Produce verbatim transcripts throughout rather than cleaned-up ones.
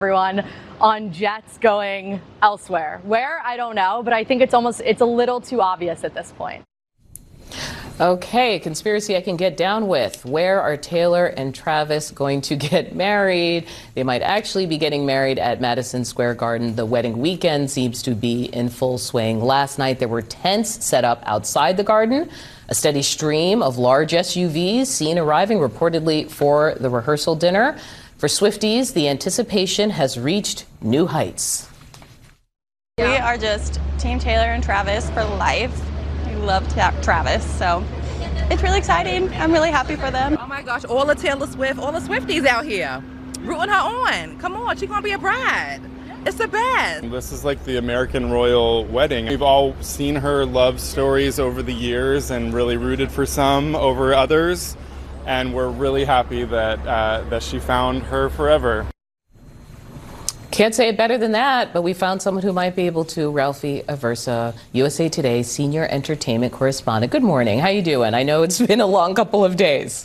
Everyone on jets going elsewhere. Where? I don't know, but I think it's almost, it's a little too obvious at this point. Okay, conspiracy I can get down with. Where are Taylor and Travis going to get married? They might actually be getting married at Madison Square Garden. The wedding weekend seems to be in full swing. Last night there were tents set up outside the garden. A steady stream of large S U Vs seen arriving reportedly for the rehearsal dinner. For Swifties, the anticipation has reached new heights. We are just Team Taylor and Travis for life. We love Travis, so it's really exciting. I'm really happy for them. Oh my gosh, all the Taylor Swift, all the Swifties out here rooting her on. Come on, she's gonna be a bride. It's the best. This is like the American royal wedding. We've all seen her love stories over the years and really rooted for some over others. And we're really happy that uh, that she found her forever. Can't say it better than that, but we found someone who might be able to. Ralphie Aversa, U S A Today senior entertainment correspondent. Good morning. How you doing? I know it's been a long couple of days.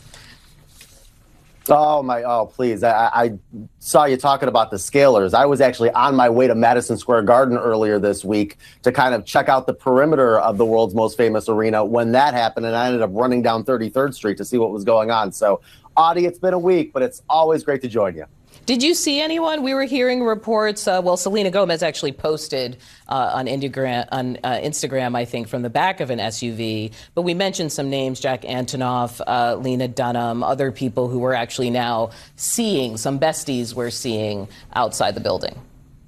Oh my! Oh please! I, I saw you talking about the scalers. I was actually on my way to Madison Square Garden earlier this week to kind of check out the perimeter of the world's most famous arena when that happened, and I ended up running down thirty-third Street to see what was going on. So, Audie, it's been a week, but it's always great to join you. Did you see anyone? We were hearing reports. Uh, well, Selena Gomez actually posted uh, on, Instagram, on uh, Instagram, I think, from the back of an S U V. But we mentioned some names: Jack Antonoff, uh, Lena Dunham, other people who we're actually now seeing, some besties we're seeing outside the building.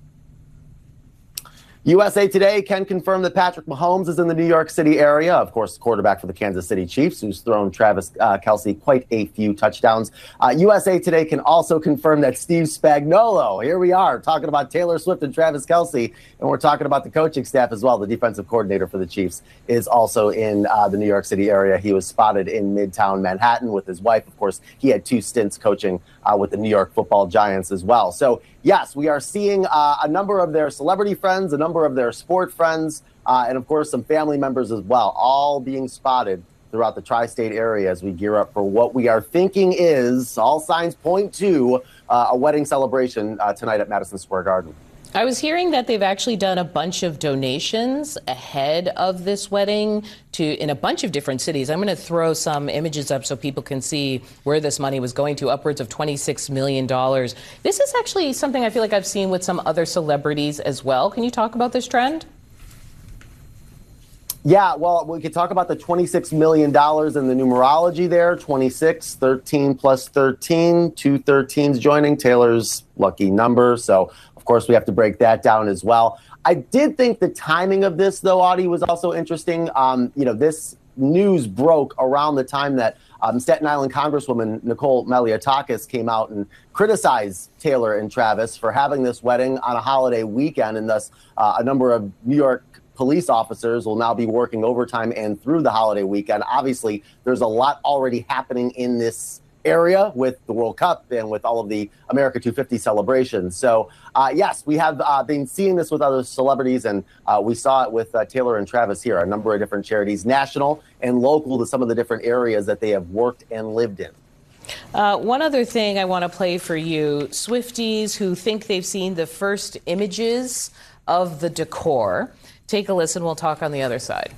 U S A Today can confirm that Patrick Mahomes is in the New York City area. Of course, the quarterback for the Kansas City Chiefs, who's thrown Travis uh, Kelce quite a few touchdowns. Uh, U S A Today can also confirm that Steve Spagnuolo, here we are, talking about Taylor Swift and Travis Kelce, and we're talking about the coaching staff as well. The defensive coordinator for the Chiefs is also in uh, the New York City area. He was spotted in Midtown Manhattan with his wife. Of course, he had two stints coaching uh, with the New York Football Giants as well. So, yes, we are seeing uh, a number of their celebrity friends, a number of their sport friends, uh, and, of course, some family members as well, all being spotted throughout the tri-state area as we gear up for what we are thinking is, all signs point to, uh, a wedding celebration uh, tonight at Madison Square Garden. I was hearing that they've actually done a bunch of donations ahead of this wedding to in a bunch of different cities. I'm going to throw some images up so people can see where this money was going to, upwards of twenty-six million dollars. This is actually something I feel like I've seen with some other celebrities as well. Can you talk about this trend? Yeah, well, we could talk about the twenty-six million dollars in the numerology there. twenty-six, thirteen plus thirteen, two thirteens joining Taylor's lucky number. So, of course, we have to break that down as well. I did think the timing of this, though, Audie, was also interesting. Um, you know, this news broke around the time that um, Staten Island Congresswoman Nicole Malliotakis came out and criticized Taylor and Travis for having this wedding on a holiday weekend, and thus uh, a number of New York police officers will now be working overtime and through the holiday weekend. Obviously, there's a lot already happening in this area with the World Cup and with all of the America two fifty celebrations. So, uh, yes, we have uh, been seeing this with other celebrities, and uh, we saw it with uh, Taylor and Travis here, a number of different charities, national and local, to some of the different areas that they have worked and lived in. Uh, one other thing I want to play for you, Swifties who think they've seen the first images of the decor. Take a listen. We'll talk on the other side.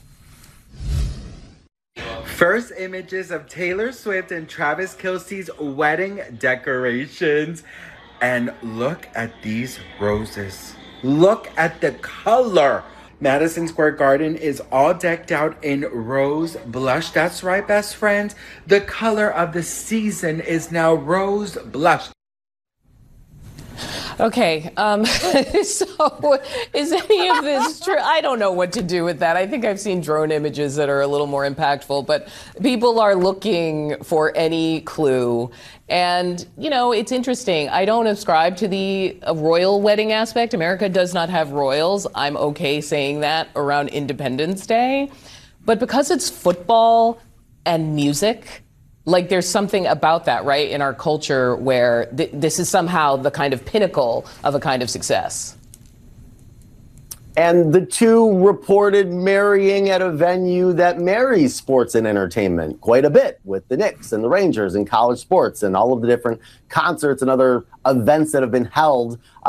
First images of Taylor Swift and Travis Kelce's wedding decorations. And look at these roses. Look at the color. Madison Square Garden is all decked out in rose blush. That's right, best friend. The color of the season is now rose blush. Okay, um, so is any of this true? I don't know what to do with that. I think I've seen drone images that are a little more impactful, but people are looking for any clue. And, you know, it's interesting. I don't ascribe to the uh, royal wedding aspect. America does not have royals. I'm okay saying that around Independence Day. But because it's football and music, like, there's something about that, right, in our culture where th this is somehow the kind of pinnacle of a kind of success. And the two reported marrying at a venue that marries sports and entertainment quite a bit, with the Knicks and the Rangers and college sports and all of the different concerts and other events that have been held